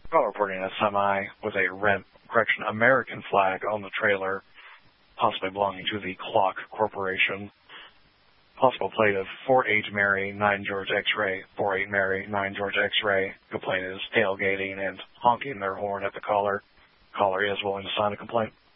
Call reporting a semi with a American flag on the trailer, possibly belonging to the Clock Corporation. Possible plate of 48 Mary, 9 George X-ray, 48 Mary, 9 George X-ray. Complaint is tailgating and honking their horn at the caller. Caller is willing to sign a complaint.